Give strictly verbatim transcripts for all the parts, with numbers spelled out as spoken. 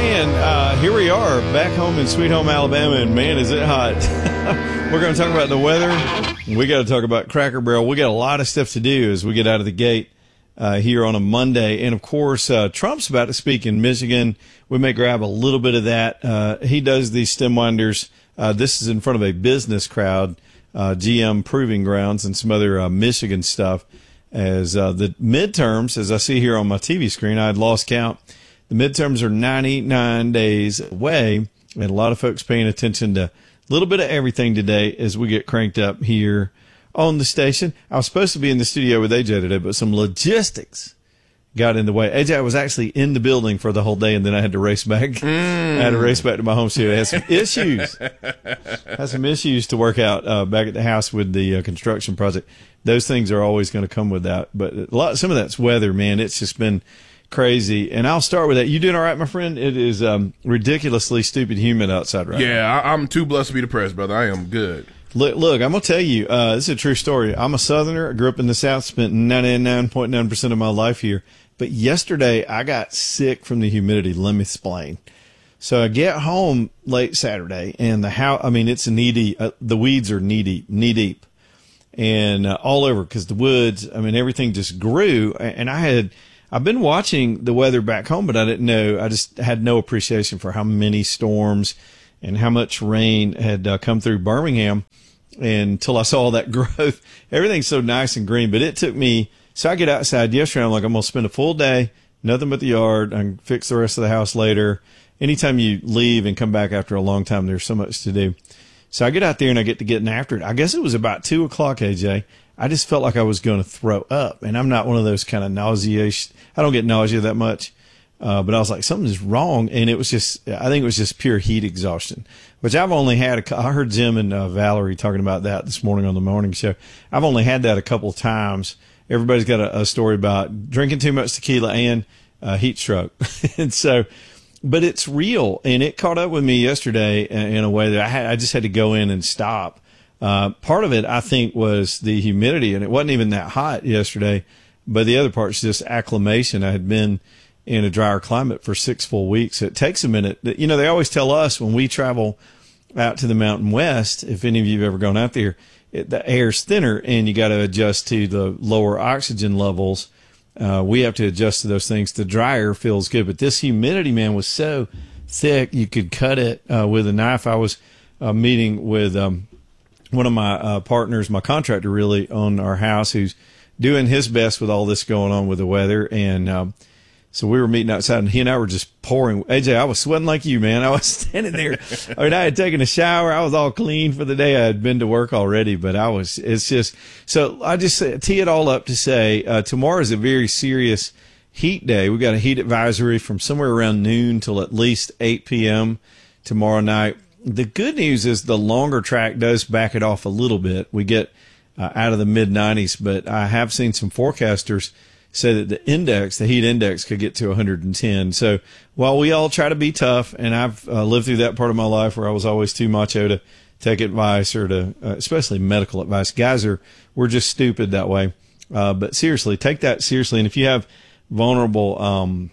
man, uh, here we are back home in Sweet Home, Alabama, and man, is it hot. We're going to talk about the weather. We got to talk about Cracker Barrel. We got a lot of stuff to do as we get out of the gate uh, here on a Monday. And, of course, uh, Trump's about to speak in Michigan. We may grab a little bit of that. Uh, he does these stem winders. Uh, this is in front of a business crowd, uh, G M Proving Grounds, and some other uh, Michigan stuff. As uh, the midterms, as I see here on my T V screen, I had lost count. The midterms are ninety-nine days away, and a lot of folks paying attention to a little bit of everything today as we get cranked up here on the station. I was supposed to be in the studio with A J today, but some logistics got in the way. A J, I was actually in the building for the whole day, and then I had to race back. Mm. I had to race back to my home studio. I had some issues. had some issues to work out uh, back at the house with the uh, construction project. Those things are always going to come with that. But a lot, some of that's weather, man. It's just been crazy. And I'll start with that. You doing all right, my friend? It is um, ridiculously stupid humid outside right yeah, now. Yeah, I'm too blessed to be depressed, brother. I am good. Look, look, I'm going to tell you, uh, this is a true story. I'm a Southerner. I grew up in the South, spent ninety-nine point nine percent of my life here. But yesterday, I got sick from the humidity. Let me explain. So I get home late Saturday, and the house, I mean, it's knee deep. Uh, the weeds are knee deep, knee deep. And uh, all over, because the woods, I mean, everything just grew. And I had, I've been watching the weather back home, but I didn't know, I just had no appreciation for how many storms and how much rain had uh, come through Birmingham until I saw all that growth. Everything's so nice and green, but it took me, so I get outside yesterday, I'm like, I'm going to spend a full day, nothing but the yard. I can fix the rest of the house later. Anytime you leave and come back after a long time, there's so much to do. So I get out there and I get to getting after it. I guess it was about two o'clock, A J. I just felt like I was going to throw up. And I'm not one of those kind of nauseation. I don't get nausea that much. Uh, but I was like, something's wrong. And it was just, I think it was just pure heat exhaustion, which I've only had. A, I heard Jim and uh, Valerie talking about that this morning on the morning show. I've only had that a couple of times. Everybody's got a, a story about drinking too much tequila and uh, heat stroke. And so, but it's real, and it caught up with me yesterday in a way that I had, I just had to go in and stop. Uh, part of it, I think, was the humidity, and it wasn't even that hot yesterday, but the other part's just acclimation. I had been in a drier climate for six full weeks. It takes a minute. You know, they always tell us when we travel out to the Mountain West, if any of you have ever gone out there, it, the air's thinner, and you got to adjust to the lower oxygen levels. Uh, we have to adjust to those things. The dryer feels good, but this humidity, man, was so thick you could cut it uh, with a knife. I was uh, meeting with um, one of my uh, partners, my contractor, really, on our house, who's doing his best with all this going on with the weather. And um, so we were meeting outside, and he and I were just pouring. A J, I was sweating like you, man. I was standing there. I mean, I had taken a shower. I was all clean for the day. I had been to work already, but I was, it's just, so I just tee it all up to say, uh, tomorrow is a very serious heat day. We got a heat advisory from somewhere around noon till at least eight p.m. tomorrow night. The good news is the longer track does back it off a little bit. We get uh, out of the mid nineties, but I have seen some forecasters say that the index, the heat index, could get to one hundred ten. So while we all try to be tough, and I've uh, lived through that part of my life where I was always too macho to take advice or to, uh, especially medical advice. Guys are, we're just stupid that way. Uh, but seriously, take that seriously. And if you have vulnerable um,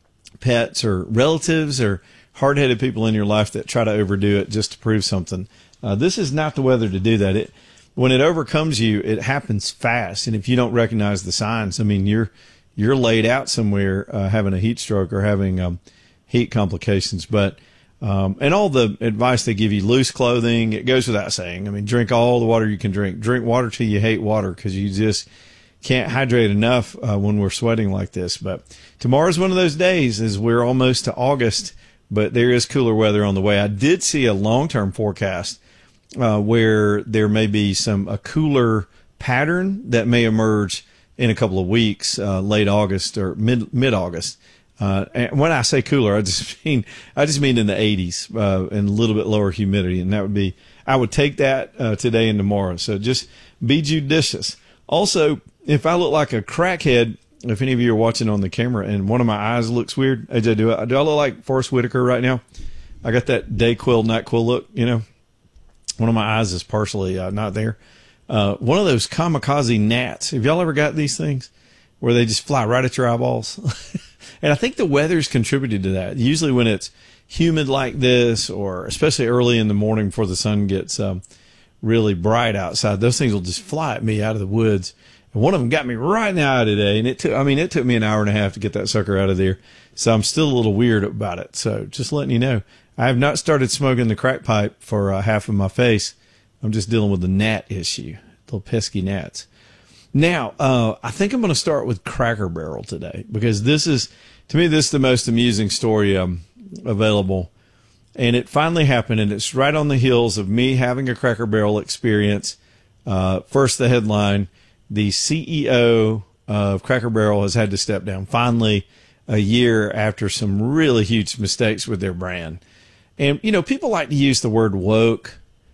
pets or relatives or hard-headed people in your life that try to overdo it just to prove something, uh, this is not the weather to do that. It, When it overcomes you, it happens fast. And if you don't recognize the signs, I mean, you're, you're laid out somewhere, uh, having a heat stroke or having, um, heat complications. But, um, and all the advice they give you, loose clothing, it goes without saying. I mean, drink all the water you can drink. Drink water till you hate water, because you just can't hydrate enough, uh, when we're sweating like this. But tomorrow's one of those days, as we're almost to August, but there is cooler weather on the way. I did see a long-term forecast Uh, where there may be some a cooler pattern that may emerge in a couple of weeks, uh, late August or mid mid August. Uh, and when I say cooler, I just mean I just mean in the eighties uh, and a little bit lower humidity, and that would be I would take that uh, today and tomorrow. So just be judicious. Also, if I look like a crackhead, if any of you are watching on the camera and one of my eyes looks weird, A J, do I do I look like Forrest Whitaker right now? I got that Dayquil, NyQuil look, you know. One of my eyes is partially uh, not there. Uh, one of those kamikaze gnats. Have y'all ever got these things? where they just fly right at your eyeballs. And I think the weather's contributed to that. Usually when it's humid like this, or especially early in the morning before the sun gets um, really bright outside, those things will just fly at me out of the woods. And one of them got me right in the eye today. And it took, I mean, it took me an hour and a half to get that sucker out of there. So I'm still a little weird about it. So just letting you know, I have not started smoking the crack pipe for uh, half of my face. I'm just dealing with the gnat issue, little pesky gnats. Now, uh, I think I'm going to start with Cracker Barrel today, because this is, to me, this is the most amusing story um, available. And it finally happened, and it's right on the heels of me having a Cracker Barrel experience. Uh, first, the headline, the C E O of Cracker Barrel has had to step down, finally, a year after some really huge mistakes with their brand. And, you know, people like to use the word woke.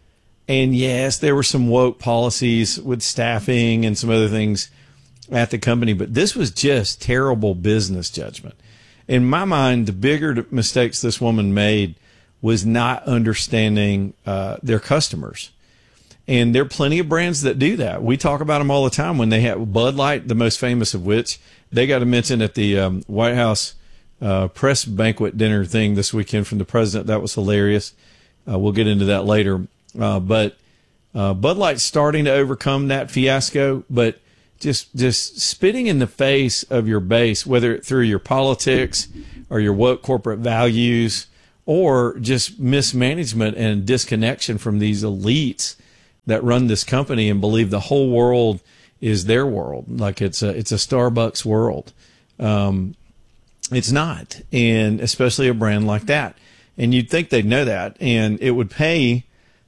And yes, there were some woke policies with staffing and some other things at the company, but this was just terrible business judgment. In my mind, the bigger mistakes this woman made was not understanding uh, their customers. And there are plenty of brands that do that. We talk about them all the time. When they have Bud Light, the most famous of which, they got to mention at the um, White House uh, press banquet dinner thing this weekend from the president. That was hilarious. Uh, we'll get into that later. Uh, but uh, Bud Light's starting to overcome that fiasco, but just just spitting in the face of your base, whether through your politics or your woke corporate values, or just mismanagement and disconnection from these elites that run this company and believe the whole world is their world, like it's a it's a Starbucks world. Um, it's not, and especially a brand like that. And you'd think they'd know that, and it would pay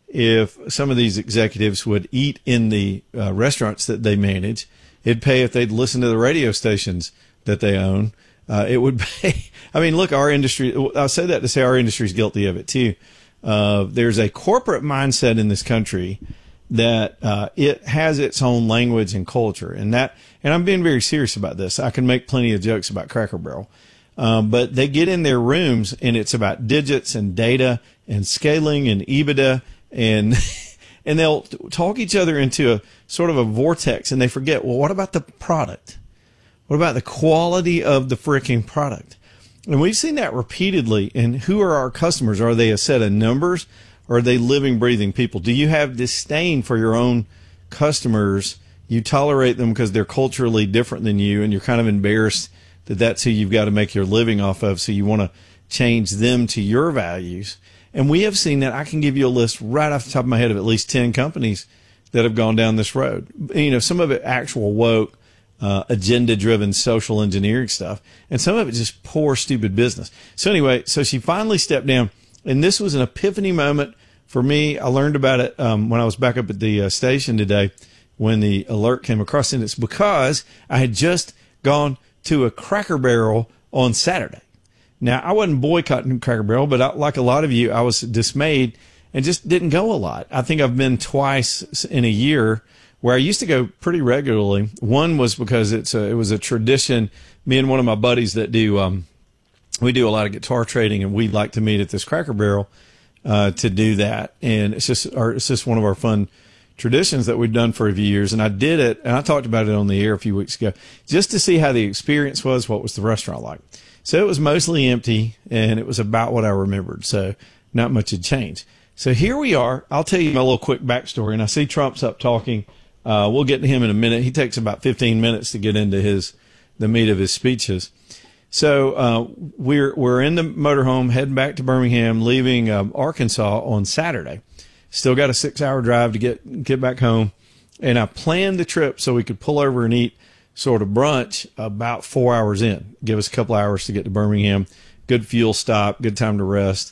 if some of these executives would eat in the uh, restaurants that they manage. It'd pay if they'd listen to the radio stations that they own. Uh, it would pay. I mean, look, our industry, I'll say that to say our industry is guilty of it too. Uh, there's a corporate mindset in this country that uh, it has its own language and culture. And that, and I'm being very serious about this. I can make plenty of jokes about Cracker Barrel. Um, but they get in their rooms and it's about digits and data and scaling and EBITDA, and and they'll talk each other into a sort of a vortex, and they forget, well, what about the product? What about the quality of the freaking product? And we've seen that repeatedly. And who are our customers? Are they a set of numbers, or are they living, breathing people? Do you have disdain for your own customers? You tolerate them because they're culturally different than you, and you're kind of embarrassed that that's who you've got to make your living off of, so you want to change them to your values. And we have seen that. I can give you a list right off the top of my head of at least ten companies that have gone down this road. You know, some of it actual woke, uh, agenda-driven social engineering stuff, and some of it just poor, stupid business. So anyway, so she finally stepped down, and this was an epiphany moment for me. I learned about it um, when I was back up at the uh, station today when the alert came across, and it's because I had just gone to a Cracker Barrel on Saturday. Now, I wasn't boycotting Cracker Barrel, but I, like a lot of you, I was dismayed and just didn't go a lot. I think I've been twice in a year, where I used to go pretty regularly. One was because it's a, it was a tradition. Me and one of my buddies that do, um, we do a lot of guitar trading, and we like to meet at this Cracker Barrel uh, to do that. And it's just our, it's just one of our fun traditions that we've done for a few years. And I did it, and I talked about it on the air a few weeks ago, just to see how the experience was, what was the restaurant like. So it was mostly empty, and it was about what I remembered. So not much had changed. So here we are. I'll tell you my little quick backstory. And I see Trump's up talking. Uh, we'll get to him in a minute. He takes about fifteen minutes to get into his the meat of his speeches. So uh, we're we're in the motorhome heading back to Birmingham, leaving um, Arkansas on Saturday. Still got a six-hour drive to get get back home. And I planned the trip so we could pull over and eat sort of brunch about four hours in. Give us a couple hours to get to Birmingham. Good fuel stop, good time to rest.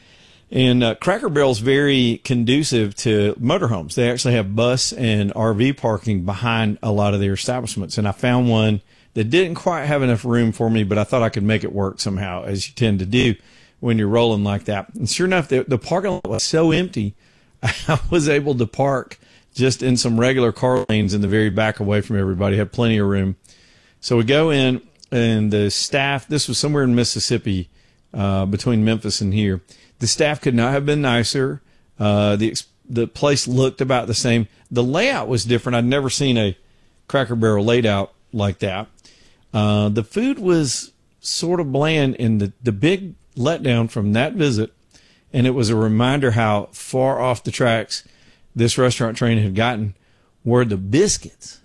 And uh, Cracker Barrel's very conducive to motorhomes. They actually have bus and R V parking behind a lot of their establishments. And I found one that didn't quite have enough room for me, but I thought I could make it work somehow, as you tend to do when you're rolling like that. And sure enough, the, the parking lot was so empty, I was able to park just in some regular car lanes in the very back away from everybody. Had plenty of room. So we go in, and the staff, this was somewhere in Mississippi, uh, between Memphis and here. The staff could not have been nicer. Uh, the the place looked about the same. The layout was different. I'd never seen a Cracker Barrel laid out like that. Uh, the food was sort of bland, and the, the big letdown from that visit, and it was a reminder how far off the tracks this restaurant train had gotten, were the biscuits.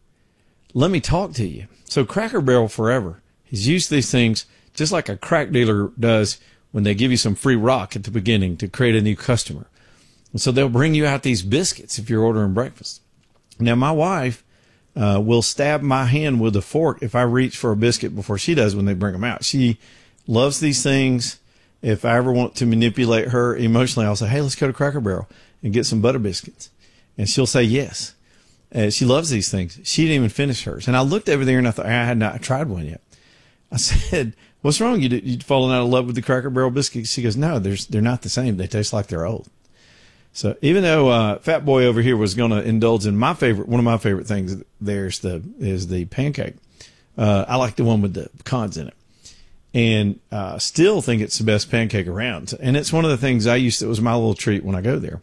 Let me talk to you. So Cracker Barrel forever has used these things just like a crack dealer does when they give you some free rock at the beginning to create a new customer. And so they'll bring you out these biscuits if you're ordering breakfast. Now, my wife uh, will stab my hand with a fork if I reach for a biscuit before she does when they bring them out. She loves these things. If I ever want to manipulate her emotionally, I'll say, hey, let's go to Cracker Barrel and get some butter biscuits. And she'll say yes. Uh, she loves these things. She didn't even finish hers. And I looked over there and I thought, I had not tried one yet. I said, what's wrong? You you'd fallen out of love with the Cracker Barrel biscuits? She goes, no, there's, they're not the same. They taste like they're old. So even though uh, Fat Boy over here was going to indulge in my favorite, one of my favorite things, there's the is the pancake. Uh, I like the one with the pecans in it, and uh, still think it's the best pancake around. And it's one of the things I used to, it was my little treat when I go there.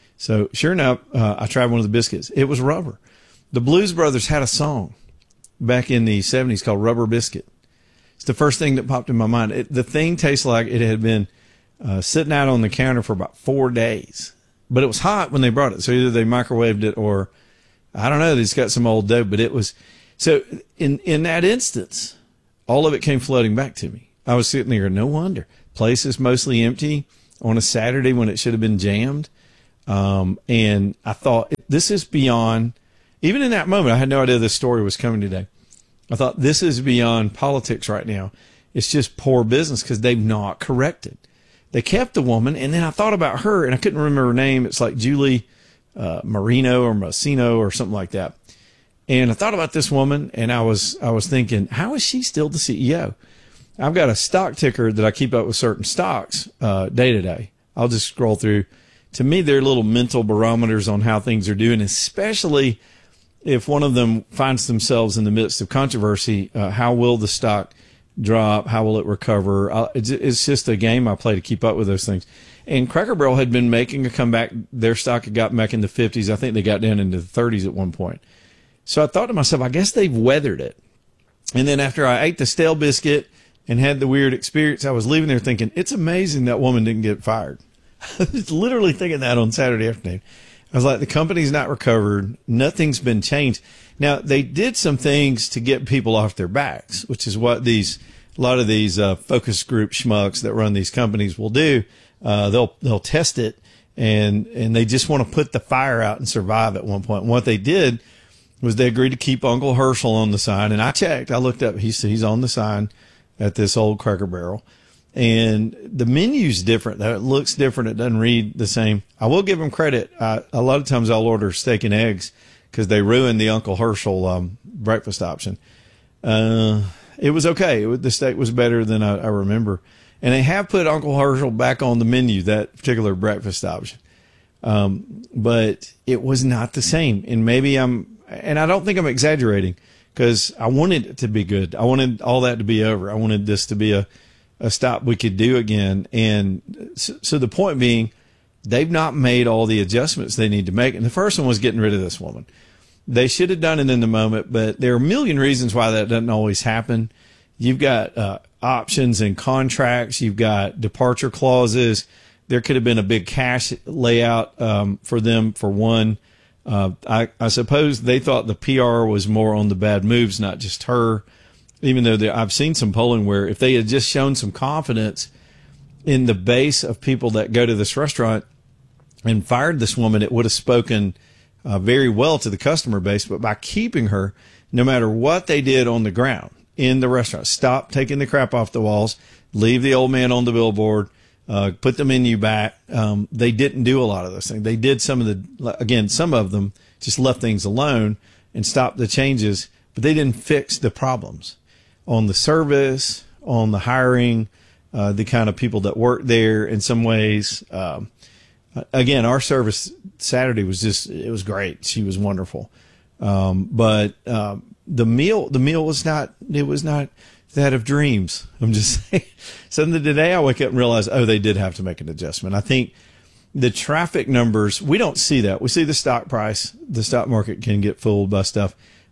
So sure enough, uh, I tried one of the biscuits. It was rubber. The Blues Brothers had a song back in the seventies called Rubber Biscuit. It's the first thing that popped in my mind. It, the thing tastes like it had been uh, sitting out on the counter for about four days. But it was hot when they brought it. So either they microwaved it or, I don't know, they just got some old dough. But it was, so in, in that instance, all of it came flooding back to me. I was sitting there, no wonder. Place is mostly empty on a Saturday when it should have been jammed. Um, and I thought, this is beyond, even in that moment, I had no idea this story was coming today. I thought, this is beyond politics right now. It's just poor business because they've not corrected. They kept the woman, and then I thought about her, and I couldn't remember her name. It's like Julie uh, Marino or Messino or something like that. And I thought about this woman, and I was I was thinking, how is she still the C E O? I've got a stock ticker that I keep up with certain stocks uh, day to day. I'll just scroll through. To me, they're little mental barometers on how things are doing, especially if one of them finds themselves in the midst of controversy. Uh, how will the stock drop? How will it recover? Uh, it's, it's just a game I play to keep up with those things. And Cracker Barrel had been making a comeback. Their stock had got back in the fifties. I think they got down into the thirties at one point. So I thought to myself, I guess they've weathered it. And then after I ate the stale biscuit and had the weird experience, I was leaving there thinking, it's amazing that woman didn't get fired. I was literally thinking that on Saturday afternoon. I was like, the company's not recovered. Nothing's been changed. Now, they did some things to get people off their backs, which is what these, a lot of these uh, focus group schmucks that run these companies will do. Uh, they'll, they'll test it and, and they just want to put the fire out and survive at one point. And what they did was they agreed to keep Uncle Herschel on the sign. And I checked, I looked up, he's, he's on the sign at this old Cracker Barrel. And the menu's different, though. It looks different. It doesn't read the same. I will give them credit. I, a lot of times I'll order steak and eggs because they ruined the Uncle Herschel um, breakfast option. Uh, it was okay. It was, the steak was better than I, I remember. And they have put Uncle Herschel back on the menu, that particular breakfast option. Um, but it was not the same. And maybe I'm, and I don't think I'm exaggerating because I wanted it to be good. I wanted all that to be over. I wanted this to be a, a stop we could do again. And so, so the point being, they've not made all the adjustments they need to make. And the first one was getting rid of this woman. They should have done it in the moment, but there are a million reasons why that doesn't always happen. You've got uh, options and contracts. You've got departure clauses. There could have been a big cash layout um, for them for one. Uh, I, I suppose they thought the P R was more on the bad moves, not just her. Even though there, I've seen some polling where if they had just shown some confidence in the base of people that go to this restaurant and fired this woman, it would have spoken uh, very well to the customer base. But by keeping her, no matter what they did on the ground in the restaurant, stop taking the crap off the walls, leave the old man on the billboard, uh, put the menu back. Um, they didn't do a lot of those things. They did some of the, again, some of them just left things alone and stopped the changes, but they didn't fix the problems on the service, on the hiring, uh, the kind of people that work there in some ways. Um, again, our service Saturday was just, it was great. She was wonderful. Um, but, um, the meal, the meal was not, it was not that of dreams. I'm just saying. Suddenly today I wake up and realize, oh, they did have to make an adjustment. I think the traffic numbers, we don't see that. We see the stock price. The stock market can get fooled by stuff.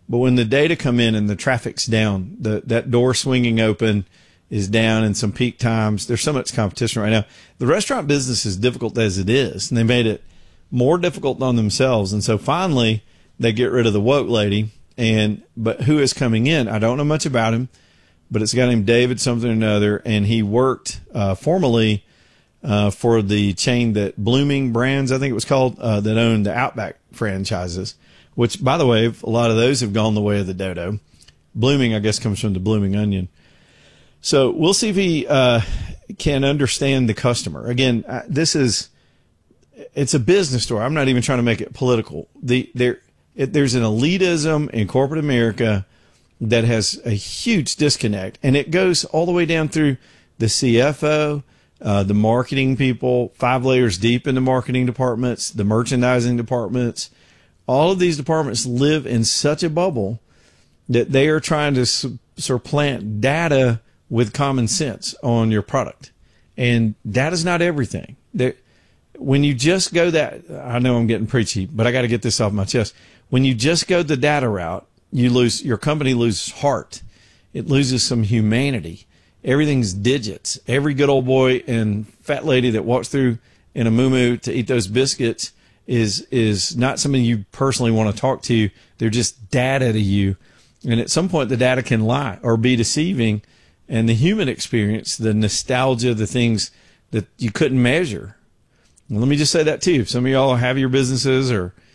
But when the data come in and the traffic's down, the, that door swinging open is down in some peak times. There's so much competition right now. The restaurant business is difficult as it is, and they made it more difficult on themselves. And so finally they get rid of the woke lady. And, but who is coming in? I don't know much about him, but it's a guy named David something or another. And he worked, uh, formerly, uh, for the chain that Blooming Brands, I think it was called, uh, that owned the Outback franchises, which by the way, a lot of those have gone the way of the dodo. Blooming, I guess, comes from the blooming onion. So we'll see if he, uh, can understand the customer. Again, uh, this is, it's a business story. I'm not even trying to make it political. The, there, it, there's an elitism in corporate America that has a huge disconnect, and it goes all the way down through the C F O, uh, the marketing people, five layers deep in the marketing departments, the merchandising departments. All of these departments live in such a bubble that they are trying to su- supplant data with common sense on your product. And data's not everything. There, when you just go that, I know I'm getting preachy, but I got to get this off my chest. When you just go the data route, you lose, your company loses heart. It loses some humanity. Everything's digits. Every good old boy and fat lady that walks through in a muumuu to eat those biscuits is, is not somebody you personally want to talk to. They're just data to you. And at some point the data can lie or be deceiving. And the human experience, the nostalgia, the things that you couldn't measure. And let me just say that too. If some of y'all have your businesses or